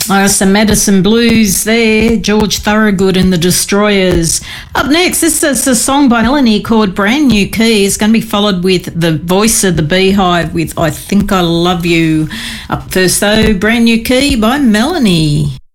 Some Madison Blues there, George Thorogood and the Destroyers. Up next, this is a song by Melanie called Brand New Key. It's going to be followed with the voice of the Beehive with I Think I Love You. Up first though, Brand New Key by Melanie.